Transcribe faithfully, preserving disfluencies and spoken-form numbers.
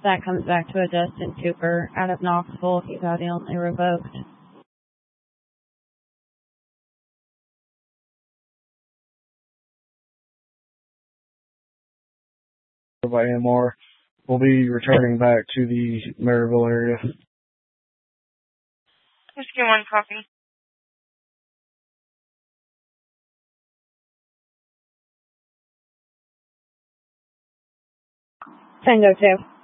That comes back to a Justin Cooper out of Knoxville. He got the only revoked. By M R. We'll be returning back to the Maryville area. Just get one copy. Tango two.